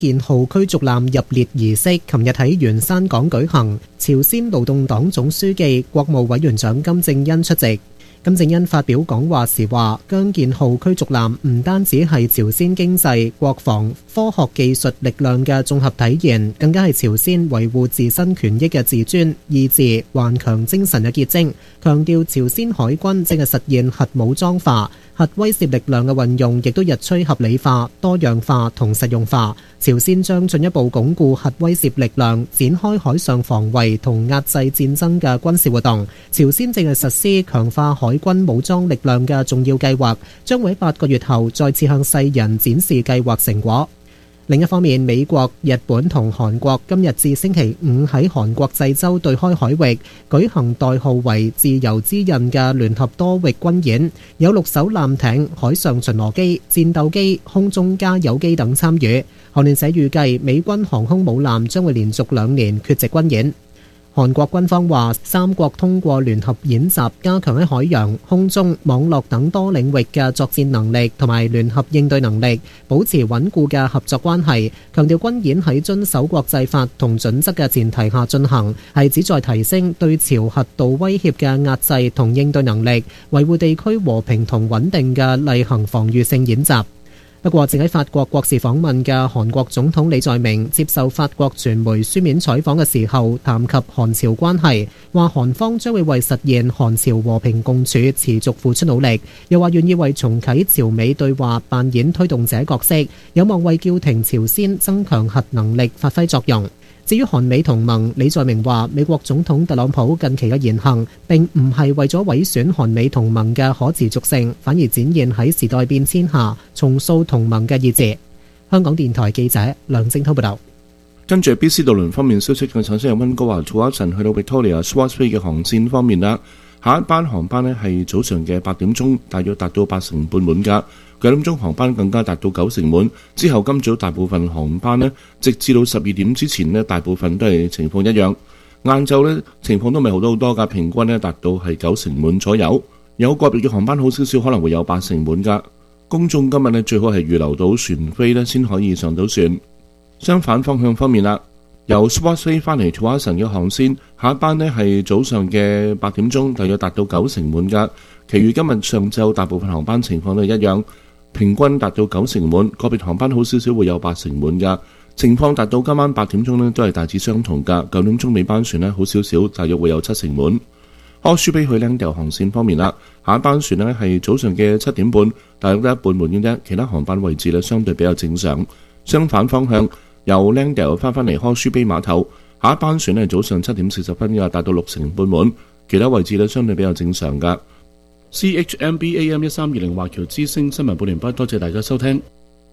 建號驅逐艦入列儀式琴日喺元山港舉行，朝鮮勞動黨總書記、國務委員長金正恩出席。金正恩發表講話時話，姜建號驅逐艦唔單止係朝鮮經濟、國防、科學技術力量嘅綜合體現，更加係朝鮮維護自身權益嘅自尊、意志、頑強精神嘅結晶。強調朝鮮海軍正係實現核武裝化，核威懾力量嘅運用亦都日趨合理化、多樣化同實用化。朝鮮將進一步鞏固核威懾力量，展開海上防衛同壓制戰爭嘅軍事活動。朝鮮正係實施強化海軍武裝力量嘅重要計劃，將會喺8個月後再次向世人展示計劃成果。另一方面，美國、日本同韓國今日至星期五喺韓國濟州對開海域舉行代號為自由之刃嘅聯合多域軍演，有6艘艦艇、海上巡邏機、戰鬥機、空中加油機等參與。韓聯社預計美軍航空母艦將會連續2年缺席軍演。韓國軍方話，三國通過聯合演習加強喺海洋、空中、網絡等多領域嘅作戰能力同埋聯合應對能力，保持穩固嘅合作關係。強調軍演喺遵守國際法同準則嘅前提下進行，係旨在提升對朝核導威脅嘅壓制同應對能力，維護地區和平同穩定嘅例行防禦性演習。不過，正喺法國國事訪問嘅韓國總統李在明接受法國傳媒書面採訪嘅時候，談及韓朝關係，話韓方將會為實現韓朝和平共處持續付出努力，又話願意為重啟朝美對話扮演推動者角色，有望為叫停朝鮮增強核能力發揮作用。至於韓美同盟，李在明話美國總統特朗普近期嘅言行並唔係為咗毀損韓美同盟嘅可持續性，反而展現喺時代變遷下重塑同盟嘅意志。香港電台記者梁正滔報道。 跟住 BC 渡輪方面消息，嘅產生有溫哥華土瓜灣去到 Victoria Swartz Bay 嘅航線方面啦，下一班航班呢係早上嘅8點鐘，大約達到8成半滿㗎。9點鐘航班更加達到9成滿，之後今早大部分航班呢，直至到12點之前呢，大部分都係情況一樣。晏晝呢，情況都唔係好多㗎，平均呢達到係9成滿左右。有個別嘅航班好少少，可能會有8成滿㗎。公眾今日呢，最好係預留到船飛呢，先可以上到船。相反方向方面啦，由 Swartz Bay 翻嚟土瓜灣嘅航線，下一班呢係早上嘅8點鐘，大約達到9成滿㗎。其餘今日上晝大部分航班情況都係一樣。平均達到9成滿，個別航班好少少會有8成滿㗎。情況達到今晚8點鐘呢都係大致相同㗎。9點鐘尾班船呢好少少，大約會有7成滿。Horseshoe Bay 去 Langdale 航線方面啦，下一班船呢係早上嘅7點半，大約得一半滿嘅啫。其他航班位置呢相對比較正常。相反方向由 Langdale 翻嚟 Horseshoe Bay 碼頭，下一班船呢係早上7點40分㗎，達到6成半滿。其他位置呢相對比較正常㗎。CHMB AM 1320華僑之聲新聞報完畢，多謝大家收聽。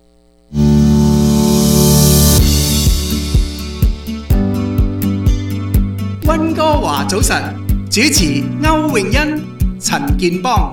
溫哥華早晨，主持歐詠欣、陳健邦。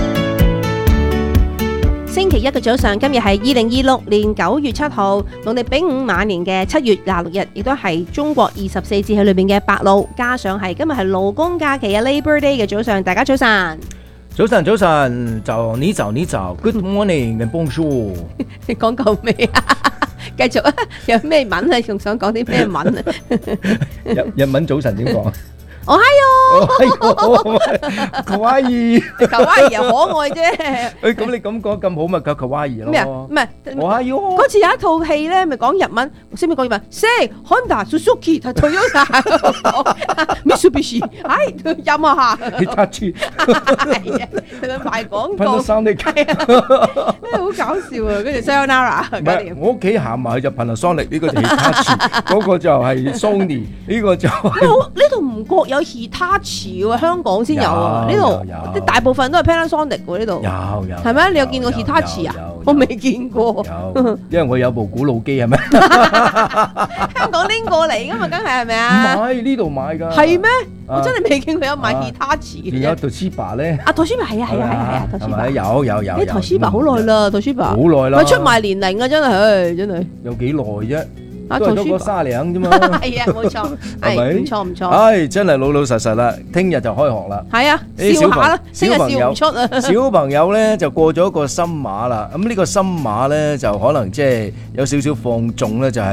星期一嘅早上，今日係2026年9月7號，農曆丙午晚年嘅7月26日，亦都係中國24節氣裏面嘅白露，加上係今日係勞工假期嘅 Labor Day 嘅早上，大家早晨。 早晨，早你早 ，Good morning and bonjour。 你講夠未啊？繼續啊！有咩文啊？仲想講啲咩文啊？ 日文早晨點講？ 哦嗨喲， 卡哇伊， 卡哇伊又可愛啫。 咁你咁講咁好咪夠卡哇伊咯？ 咩啊？唔係， 哦嗨喲。 嗰次有一套戲咧，咪講日文，識唔識講日文？識 Honda、Suzuki 同 Toyota、Mitsubishi， 唉，音啊嚇。 Hitachi， 係啊，佢賣廣告。 Panasonic， 好搞笑啊！跟住 Sayonara， 唔係我屋企行埋去就 Panasonic，呢個就 Hitachi，嗰個就係 Sony，呢個就係。 呢度唔覺有 Hitachi 喎，香港先有啊！呢度啲大部分都係 Panasonic 喎，呢度有係咩？你有見過 Hitachi 啊？我未見過。 有，因為我有部古老機係咪？ 香港拎過嚟㗎嘛，梗係咪啊？ 唔係呢度買㗎。 係咩？我真係未見佢有賣 Hitachi。 仲有 Toshiba 咧？ 啊 Toshiba 係啊 Toshiba 有。 Toshiba 好耐啦 ，Toshiba 好耐啦。 佢出賣年齡啊，真係。 有幾耐啫？ 都係多個沙嶺啫嘛。 係啊，冇錯， 係咪係唔錯唔錯。 唉，真係老老實實啦，聽日就開學啦。 係啊， 啲笑下啦，聽日笑唔出啊。 小朋友咧就過咗一個新馬啦，咁呢個新馬咧就可能即係有少少放縱咧，就係